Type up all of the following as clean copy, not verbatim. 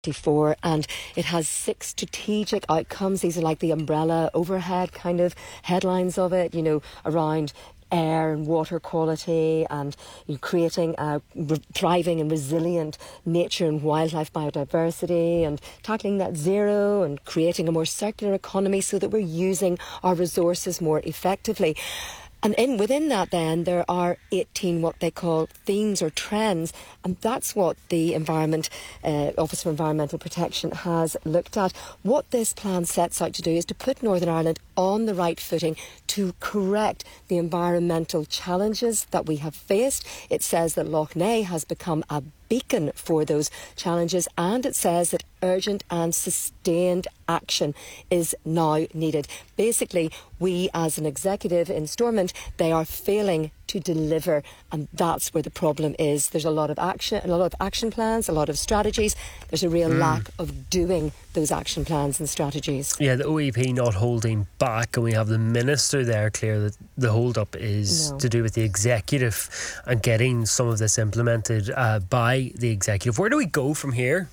2024, and it has 6 strategic outcomes. These are like the umbrella overhead kind of headlines of it, around air and water quality and creating a thriving and resilient nature and wildlife biodiversity and tackling net zero and creating a more circular economy so that we're using our resources more effectively. And within that then there are 18 what they call themes or trends, and that's what the Office for Environmental Protection has looked at. What this plan sets out to do is to put Northern Ireland on the right footing to correct the environmental challenges that we have faced. It says that Lough Neagh has become a beacon for those challenges, and it says that urgent and sustained action is now needed. Basically, we as an executive in Stormont, they are failing to deliver, and that's where the problem is. There's a lot of action plans, a lot of strategies. There's a real lack of doing those action plans and strategies. Yeah, the OEP not holding back, and we have the Minister there clear that the hold-up is to do with the executive and getting some of this implemented by the executive. Where do we go from here?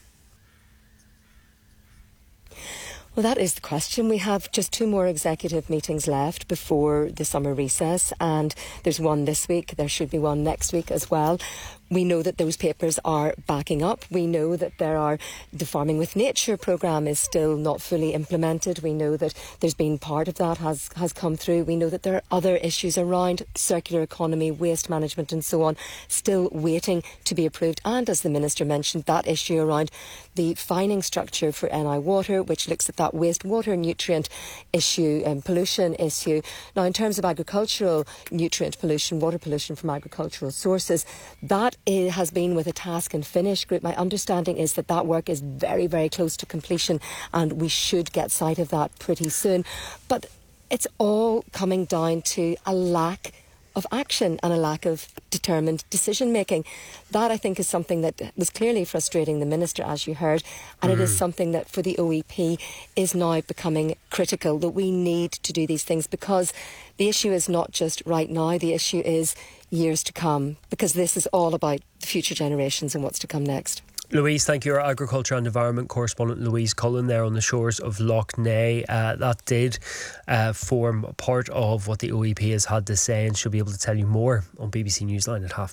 Well, that is the question. We have just 2 more executive meetings left before the summer recess, and there's one this week. There should be one next week as well. We know that those papers are backing up. We know that the Farming with Nature programme is still not fully implemented. We know that there's been part of that has come through. We know that there are other issues around circular economy, waste management and so on, still waiting to be approved. And as the Minister mentioned, that issue around the fining structure for NI Water, which looks at that wastewater nutrient issue and pollution issue. Now, in terms of agricultural nutrient pollution, water pollution from agricultural sources, that has been with a task and finish group. My understanding is that work is very, very close to completion, and we should get sight of that pretty soon. But it's all coming down to a lack of action and a lack of determined decision making. That, I think, is something that was clearly frustrating the Minister, as you heard, and it is something that for the OEP is now becoming critical, that we need to do these things, because the issue is not just right now, the issue is years to come, because this is all about the future generations and what's to come next. Louise, thank you. Our agriculture and environment correspondent Louise Cullen there on the shores of Lough Neagh. That did form part of what the OEP has had to say, and she'll be able to tell you more on BBC Newsline at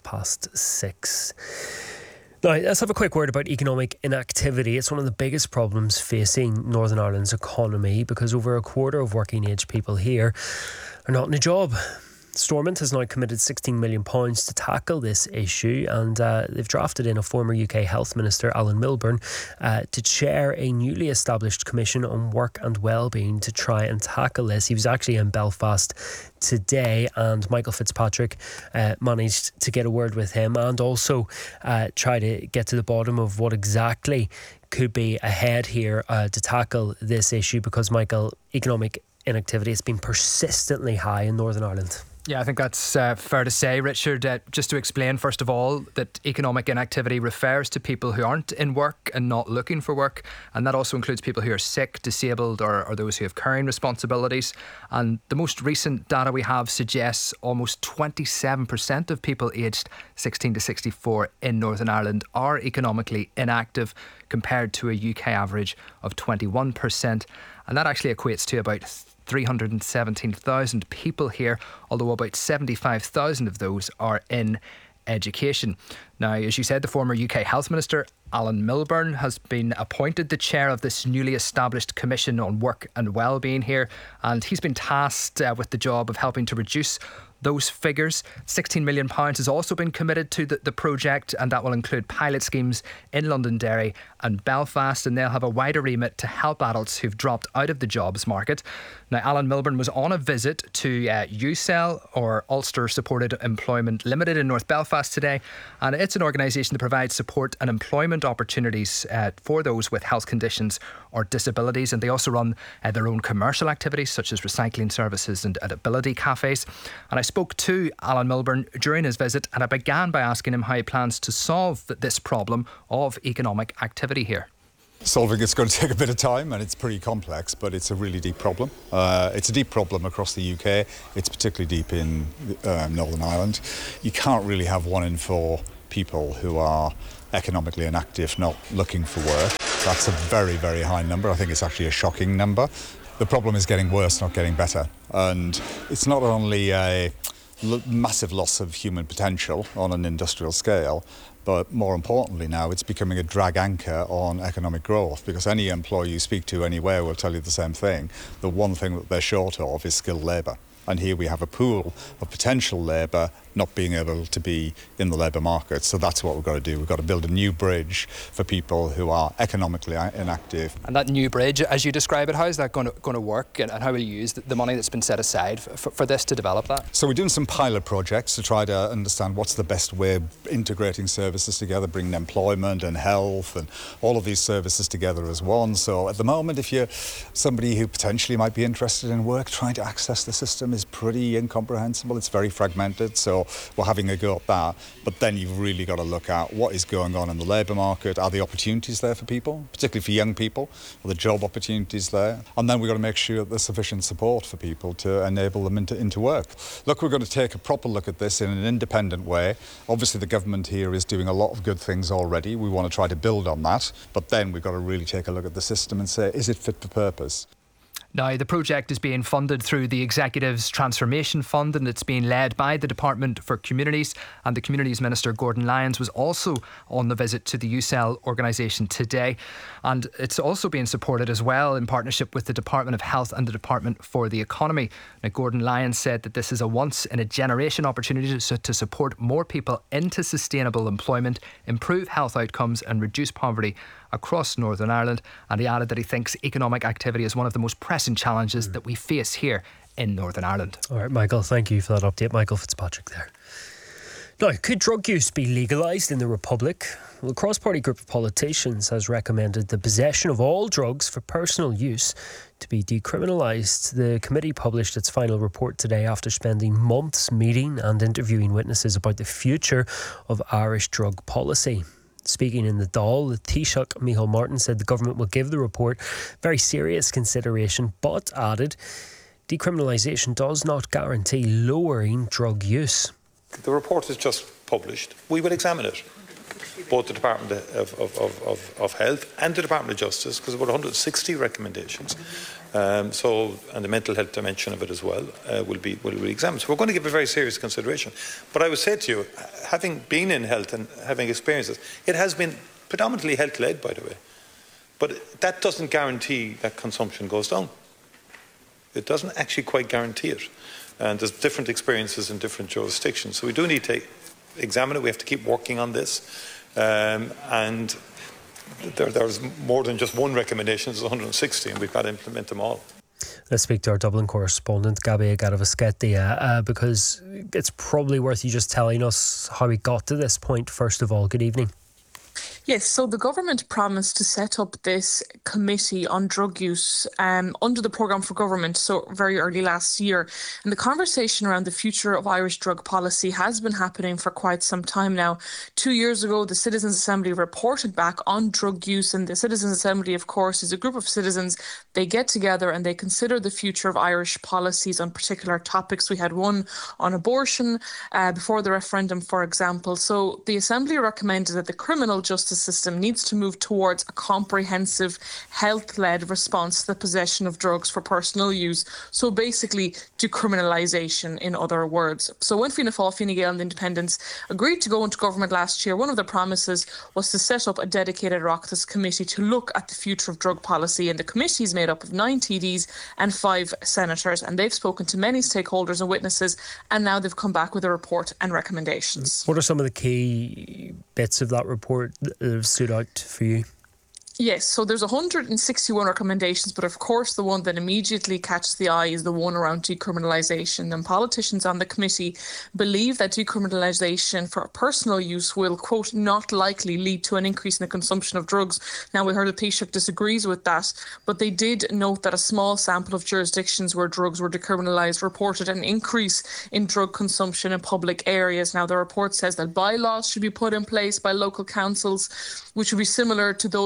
6:30. Now, let's have a quick word about economic inactivity. It's one of the biggest problems facing Northern Ireland's economy, because over a quarter of working age people here are not in a job. Stormont has now committed £16 million to tackle this issue, and they've drafted in a former UK Health Minister, Alan Milburn, to chair a newly established commission on work and wellbeing to try and tackle this. He was actually in Belfast today, and Michael Fitzpatrick managed to get a word with him and also try to get to the bottom of what exactly could be ahead here to tackle this issue, because, Michael, economic inactivity has been persistently high in Northern Ireland. Yeah, I think that's fair to say, Richard. Just to explain, first of all, that economic inactivity refers to people who aren't in work and not looking for work. And that also includes people who are sick, disabled, or those who have caring responsibilities. And the most recent data we have suggests almost 27% of people aged 16 to 64 in Northern Ireland are economically inactive, compared to a UK average of 21%. And that actually equates to about 317,000 people here, although about 75,000 of those are in education. Now, as you said, the former UK Health Minister, Alan Milburn, has been appointed the chair of this newly established Commission on Work and Wellbeing here, and he's been tasked with the job of helping to reduce those figures. £16 million has also been committed to the project, and that will include pilot schemes in Londonderry and Belfast, and they'll have a wider remit to help adults who've dropped out of the jobs market. Now, Alan Milburn was on a visit to UCEL, or Ulster Supported Employment Limited, in North Belfast today, and it's an organisation that provides support and employment opportunities for those with health conditions or disabilities, and they also run their own commercial activities such as recycling services and ability cafes. And I spoke to Alan Milburn during his visit, and I began by asking him how he plans to solve this problem of economic activity here. Solving it's going to take a bit of time, and it's pretty complex, but it's a really deep problem. It's a deep problem across the UK. It's particularly deep in Northern Ireland. You can't really have 1 in 4 people who are economically inactive, not looking for work. That's a very, very high number. I think it's actually a shocking number. The problem is getting worse, not getting better. And it's not only a massive loss of human potential on an industrial scale, but more importantly now it's becoming a drag anchor on economic growth, because any employee you speak to anywhere will tell you the same thing. The one thing that they're short of is skilled labour. And here we have a pool of potential labour not being able to be in the labour market. So that's what we've got to do. We've got to build a new bridge for people who are economically inactive. And that new bridge, as you describe it, how is that going to work, and how will you use the money that's been set aside for this to develop that? So we're doing some pilot projects to try to understand what's the best way of integrating services together, bringing employment and health and all of these services together as one. So at the moment, if you're somebody who potentially might be interested in work, trying to access the system is pretty incomprehensible. It's very fragmented. So we're having a go at that. But then you've really got to look at what is going on in the labour market. Are the opportunities there for people, particularly for young people? Are the job opportunities there? And then we've got to make sure that there's sufficient support for people to enable them into work. Look, we're going to take a proper look at this in an independent way. Obviously, the government here is doing a lot of good things already. We want to try to build on that. But then we've got to really take a look at the system and say, is it fit for purpose? Now, the project is being funded through the Executive's Transformation Fund, and it's being led by the Department for Communities. And the Communities Minister, Gordon Lyons, was also on the visit to the UCEL organisation today. And it's also being supported as well in partnership with the Department of Health and the Department for the Economy. Now, Gordon Lyons said that this is a once-in-a-generation opportunity to support more people into sustainable employment, improve health outcomes and reduce poverty across Northern Ireland. And he added that he thinks economic activity is one of the most pressing challenges that we face here in Northern Ireland. All right, Michael, thank you for that update. Michael Fitzpatrick there. Now, could drug use be legalised in the Republic? Well, a cross-party group of politicians has recommended the possession of all drugs for personal use to be decriminalised. The committee published its final report today after spending months meeting and interviewing witnesses about the future of Irish drug policy. Speaking in the Dáil, the Taoiseach Micheál Martin said the government will give the report very serious consideration, but added decriminalisation does not guarantee lowering drug use. The report is just published. We will examine it. Both the Department of Health and the Department of Justice, because about 160 recommendations. And the mental health dimension of it as well will be examined. So we're going to give a very serious consideration. But I would say to you, having been in health and having experienced this, it has been predominantly health-led, by the way. But that doesn't guarantee that consumption goes down. It doesn't actually quite guarantee it. And there's different experiences in different jurisdictions. So we do need to examine it. We have to keep working on this. And there's more than just one recommendation. There's 160, and we've got to implement them all. Let's speak to our Dublin correspondent, Gabi Garavasketti, because it's probably worth you just telling us how we got to this point. First of all, good evening. Yes, so the government promised to set up this committee on drug use under the Programme for Government, so very early last year. And the conversation around the future of Irish drug policy has been happening for quite some time now. 2 years ago, the Citizens' Assembly reported back on drug use, and the Citizens' Assembly, of course, is a group of citizens. They get together and they consider the future of Irish policies on particular topics. We had one on abortion before the referendum, for example. So the Assembly recommended that the criminal justice system needs to move towards a comprehensive health-led response to the possession of drugs for personal use. So basically decriminalisation, in other words. So when Fianna Fáil, Fine Gael and the Independents agreed to go into government last year, one of the promises was to set up a dedicated Oireachtas committee to look at the future of drug policy. And the committee is made up of 9 TDs and 5 senators, and they've spoken to many stakeholders and witnesses, and now they've come back with a report and recommendations. What are some of the key bits of that report that have stood out for you? Yes, so there's 161 recommendations, but of course the one that immediately catches the eye is the one around decriminalisation. And politicians on the committee believe that decriminalisation for personal use will, quote, not likely lead to an increase in the consumption of drugs. Now, we heard the Taoiseach disagrees with that, but they did note that a small sample of jurisdictions where drugs were decriminalised reported an increase in drug consumption in public areas. Now, the report says that bylaws should be put in place by local councils, which would be similar to those restrictions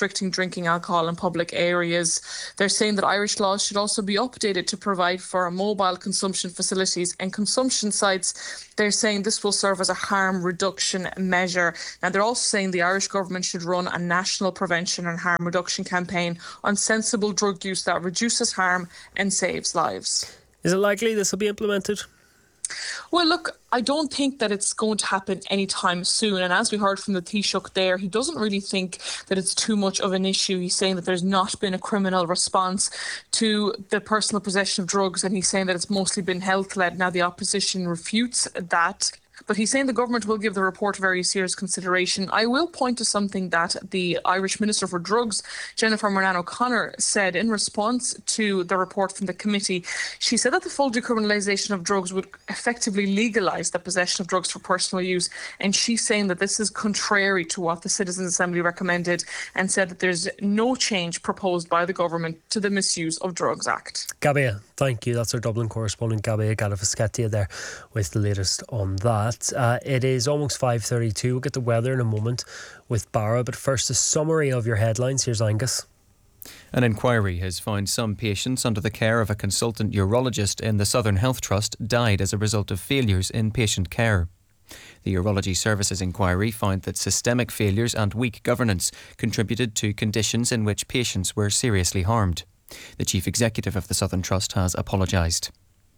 restricting drinking alcohol in public areas. They're saying that Irish laws should also be updated to provide for mobile consumption facilities and consumption sites. They're saying this will serve as a harm reduction measure. Now, they're also saying the Irish government should run a national prevention and harm reduction campaign on sensible drug use that reduces harm and saves lives. Is it likely this will be implemented? Well, look, I don't think that it's going to happen anytime soon. And as we heard from the Taoiseach there, he doesn't really think that it's too much of an issue. He's saying that there's not been a criminal response to the personal possession of drugs, and he's saying that it's mostly been health-led. Now, the opposition refutes that. But he's saying the government will give the report very serious consideration. I will point to something that the Irish Minister for Drugs, Jennifer Moran O'Connor, said in response to the report from the committee. She said that the full decriminalisation of drugs would effectively legalise the possession of drugs for personal use. And she's saying that this is contrary to what the Citizens' Assembly recommended, and said that there's no change proposed by the government to the Misuse of Drugs Act. Gabia, thank you. That's our Dublin correspondent, Gabia Gallifasquetia, there with the latest on that. It is almost 5:32. We'll get the weather in a moment with Barra, but first a summary of your headlines. Here's Angus. An inquiry has found some patients under the care of a consultant urologist in the Southern Health Trust died as a result of failures in patient care. The Urology Services inquiry found that systemic failures and weak governance contributed to conditions in which patients were seriously harmed. The chief executive of the Southern Trust has apologised.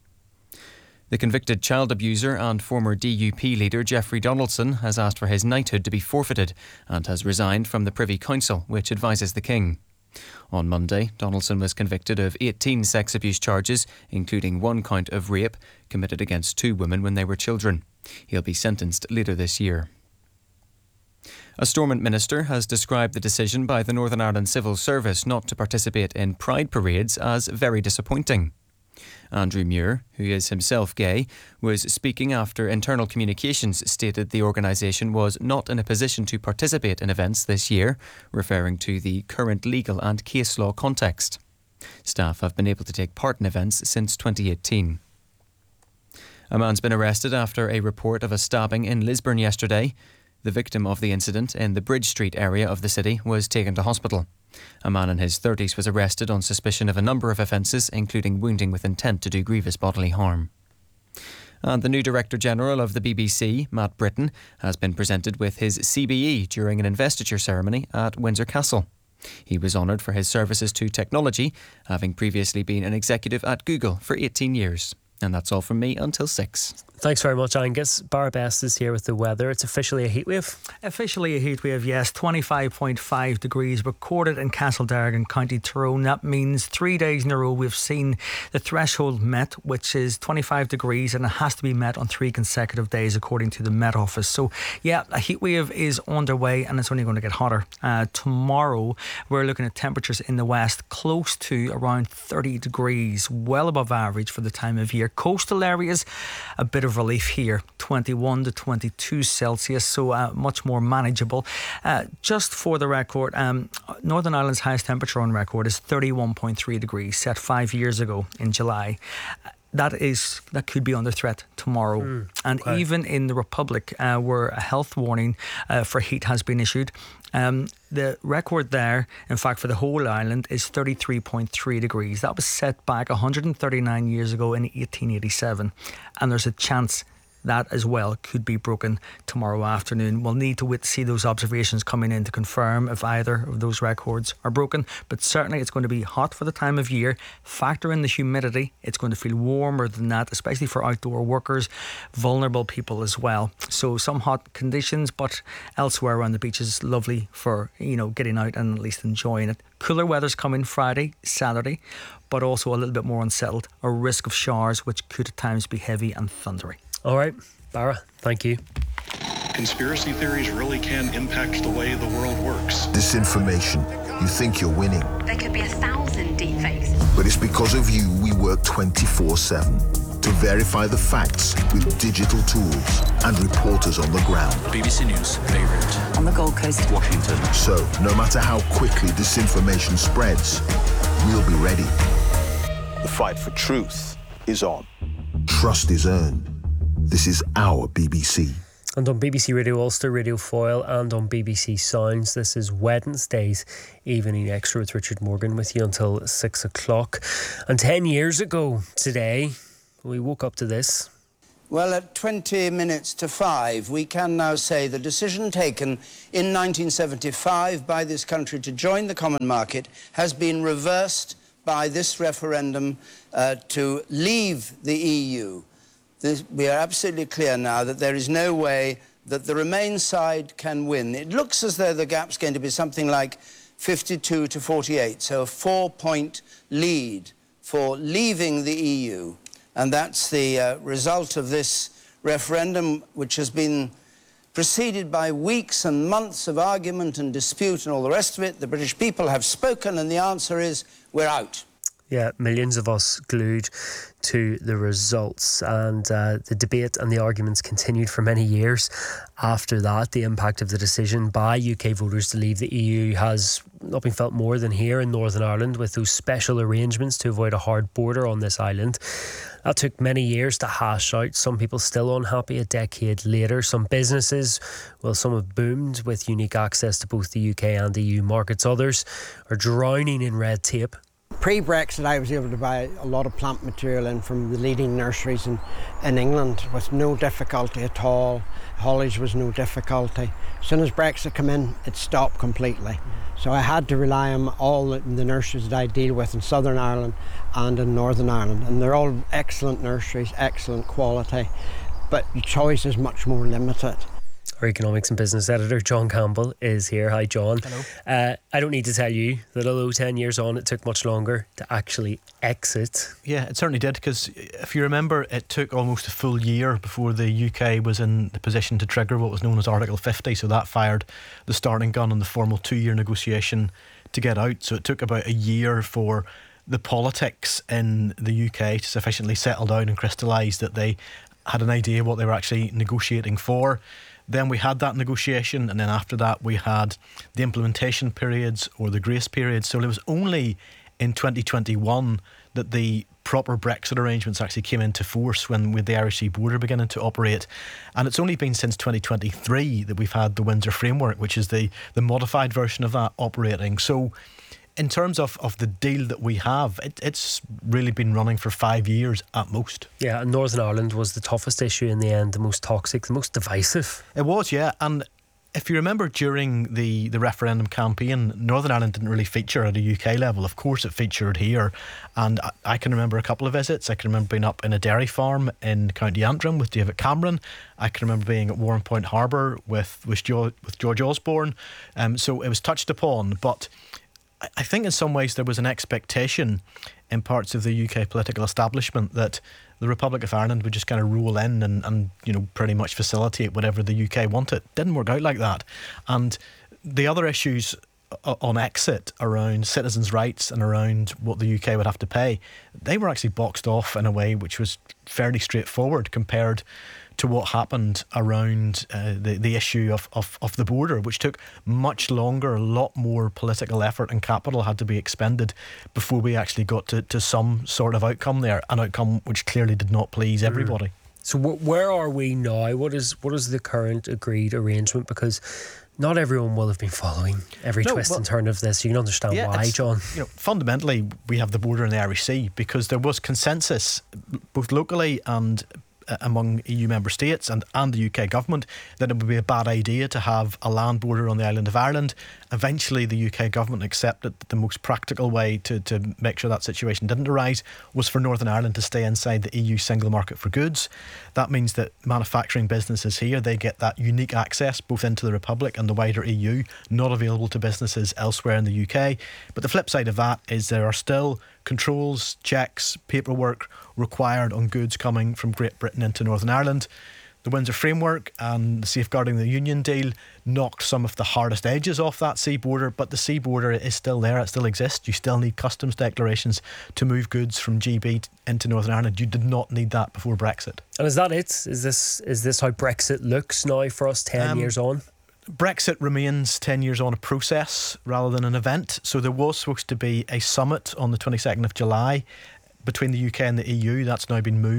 The convicted child abuser and former DUP leader Jeffrey Donaldson has asked for his knighthood to be forfeited and has resigned from the Privy Council, which advises the King. On Monday, Donaldson was convicted of 18 sex abuse charges, including 1 count of rape committed against 2 women when they were children. He'll be sentenced later this year. A Stormont minister has described the decision by the Northern Ireland Civil Service not to participate in pride parades as very disappointing. Andrew Muir, who is himself gay, was speaking after Internal Communications stated the organisation was not in a position to participate in events this year, referring to the current legal and case law context. Staff have been able to take part in events since 2018. A man's been arrested after a report of a stabbing in Lisburn yesterday. The victim of the incident in the Bridge Street area of the city was taken to hospital. A man in his 30s was arrested on suspicion of a number of offences, including wounding with intent to do grievous bodily harm. And the new Director General of the BBC, Matt Britton, has been presented with his CBE during an investiture ceremony at Windsor Castle. He was honoured for his services to technology, having previously been an executive at Google for 18 years. And that's all from me until 6. Thanks very much, Angus. Barra Best is here with the weather. It's officially a heatwave. Officially a heatwave, yes. 25.5 degrees recorded in Castledergan, County Tyrone. That means 3 days in a row we've seen the threshold met, which is 25 degrees, and it has to be met on 3 consecutive days according to the Met Office. So yeah, a heatwave is underway and it's only going to get hotter. Tomorrow we're looking at temperatures in the west close to around 30 degrees, well above average for the time of year. Coastal areas, a bit of relief here, 21 to 22 Celsius, so much more manageable. Just for the record, Northern Ireland's highest temperature on record is 31.3 degrees, set 5 years ago in July. That could be under threat tomorrow. And even in the Republic, where a health warning for heat has been issued, the record there, in fact, for the whole island is 33.3 degrees. That was set back 139 years ago in 1887. And there's a chance that as well could be broken tomorrow afternoon. We'll need to wait to see those observations coming in to confirm if either of those records are broken. But certainly it's going to be hot for the time of year. Factor in the humidity. It's going to feel warmer than that, especially for outdoor workers, vulnerable people as well. So some hot conditions, but elsewhere around the beach is lovely for, getting out and at least enjoying it. Cooler weather's coming Friday, Saturday, but also a little bit more unsettled. A risk of showers, which could at times be heavy and thundery. All right, Barra, thank you. Conspiracy theories really can impact the way the world works. Disinformation. You think you're winning. There could be 1,000 deepfakes. But it's because of you we work 24/7 to verify the facts with digital tools and reporters on the ground. BBC News, Beirut. On the Gold Coast. Washington. So, no matter how quickly disinformation spreads, we'll be ready. The fight for truth is on. Trust is earned. This is our BBC. And on BBC Radio Ulster, Radio Foyle and on BBC Sounds, this is Wednesday's Evening Extra with Richard Morgan with you until 6 o'clock. And 10 years ago today, we woke up to this. Well, at 20 minutes to 5, we can now say the decision taken in 1975 by this country to join the common market has been reversed by this referendum to leave the EU. We are absolutely clear now that there is no way that the Remain side can win. It looks as though the gap's going to be something like 52 to 48, so a 4-point lead for leaving the EU. And that's the result of this referendum, which has been preceded by weeks and months of argument and dispute and all the rest of it. The British people have spoken, and the answer is we're out. Yeah, millions of us glued to the results, and the debate and the arguments continued for many years after that. The impact of the decision by UK voters to leave the EU has not been felt more than here in Northern Ireland, with those special arrangements to avoid a hard border on this island. That took many years to hash out. Some people still unhappy a decade later. Some businesses, well, some have boomed with unique access to both the UK and EU markets. Others are drowning in red tape. Pre-Brexit, I was able to buy a lot of plant material in from the leading nurseries in England with no difficulty at all. Haulage was no difficulty. As soon as Brexit came in, it stopped completely. So I had to rely on all the nurseries that I deal with in Southern Ireland and in Northern Ireland. And they're all excellent nurseries, excellent quality, but the choice is much more limited. Our economics and business editor, John Campbell, is here. Hi, John. Hello. I don't need to tell you that although 10 years on, it took much longer to actually exit. Yeah, it certainly did, because if you remember, it took almost a full year before the UK was in the position to trigger what was known as Article 50. So that fired the starting gun on the formal 2-year negotiation to get out. So it took about a year for the politics in the UK to sufficiently settle down and crystallise that they had an idea what they were actually negotiating for. Then we had that negotiation, and then after that we had the implementation periods or the grace periods. So it was only in 2021 that the proper Brexit arrangements actually came into force, when with the Irish Sea border beginning to operate. And it's only been since 2023 that we've had the Windsor Framework, which is the modified version of that operating. So in terms of the deal that we have, it's really been running for 5 years at most. Yeah, and Northern Ireland was the toughest issue in the end, the most toxic, the most divisive. It was, yeah. And if you remember, during the referendum campaign, Northern Ireland didn't really feature at a UK level. Of course it featured here, and I can remember a couple of visits. I can remember being up in a dairy farm in County Antrim with David Cameron. I can remember being at Warren Point Harbour with George Osborne. So it was touched upon, but I think in some ways there was an expectation in parts of the UK political establishment that the Republic of Ireland would just kind of roll in and pretty much facilitate whatever the UK wanted. Didn't work out like that. And the other issues on exit around citizens' rights and around what the UK would have to pay, they were actually boxed off in a way which was fairly straightforward compared to what happened around the issue of the border, which took much longer. A lot more political effort and capital had to be expended before we actually got to some sort of outcome there, an outcome which clearly did not please everybody. So where are we now? What is the current agreed arrangement? Because not everyone will have been following every twist and turn of this. You can understand why, John. Fundamentally, we have the border and the Irish Sea because there was consensus both locally and among EU member states and the UK government that it would be a bad idea to have a land border on the island of Ireland. Eventually the UK government accepted that the most practical way to make sure that situation didn't arise was for Northern Ireland to stay inside the EU single market for goods. That means that manufacturing businesses here, they get that unique access both into the Republic and the wider EU, not available to businesses elsewhere in the UK. But the flip side of that is there are still controls, checks, paperwork required on goods coming from Great Britain into Northern Ireland. The Windsor Framework and the Safeguarding the Union deal knocked some of the hardest edges off that sea border, but the sea border is still there, it still exists. You still need customs declarations to move goods from GB into Northern Ireland. You did not need that before Brexit. And is that it? Is this how Brexit looks now for us 10 years on? Brexit remains 10 years on a process rather than an event. So there was supposed to be a summit on the 22nd of July between the UK and the EU. That's now been moved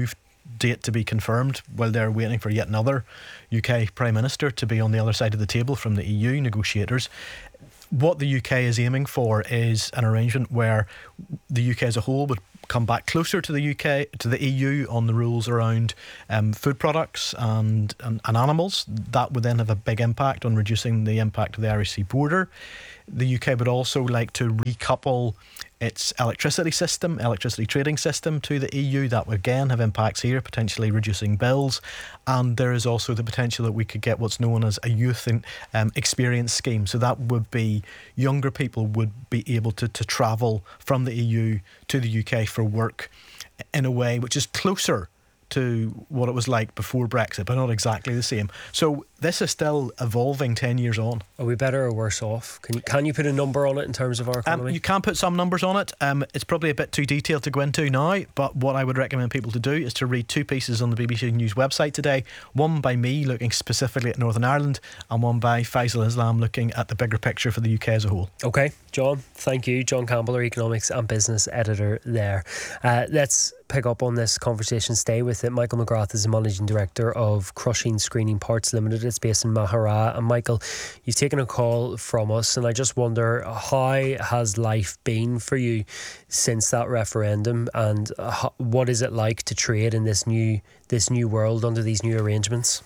date to be confirmed while they're waiting for yet another UK Prime Minister to be on the other side of the table from the EU negotiators. What the UK is aiming for is an arrangement where the UK as a whole would come back closer to the EU on the rules around food products and animals. That would then have a big impact on reducing the impact of the Irish Sea border. The UK would also like to recouple its electricity trading system to the EU. That would again have impacts here, potentially reducing bills. And there is also the potential that we could get what's known as a youth experience scheme. So that would be younger people would be able to travel from the EU to the UK for work in a way which is closer to what it was like before Brexit, but not exactly the same. So this is still evolving 10 years on. Are we better or worse off? Can you put a number on it in terms of our economy? You can put some numbers on it. It's probably a bit too detailed to go into now, but what I would recommend people to do is to read two pieces on the BBC News website today. One by me looking specifically at Northern Ireland, and one by Faisal Islam looking at the bigger picture for the UK as a whole. OK, John, thank you. John Campbell, our economics and business editor there. Let's pick up on this conversation, stay with it. Michael McGrath is the Managing Director of Crushing Screening Parts Limited. It's based in Mahara. And Michael, you've taken a call from us, and I just wonder, how has life been for you since that referendum, and what is it like to trade in this new world under these new arrangements?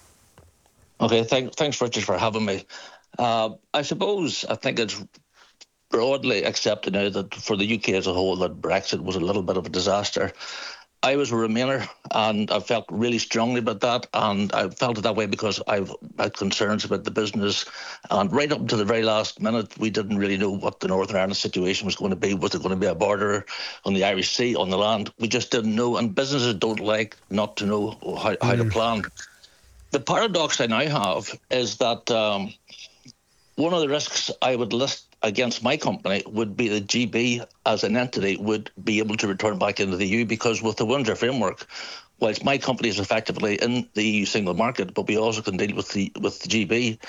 Okay, thanks Richard for having me. I think it's broadly accepted now that for the UK as a whole that Brexit was a little bit of a disaster. I was a Remainer and I felt really strongly about that, and I felt it that way because I've had concerns about the business, and right up to the very last minute we didn't really know what the Northern Ireland situation was going to be. Was it going to be a border on the Irish Sea, on the land? We just didn't know, and businesses don't like not to know how to plan. The paradox I now have is that one of the risks I would list against my company would be that GB as an entity would be able to return back into the EU, because with the Windsor framework, whilst my company is effectively in the EU single market, but we also can deal with the GB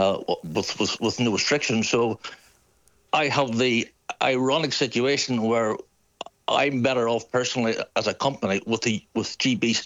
with no restrictions. So I have the ironic situation where I'm better off personally as a company with GB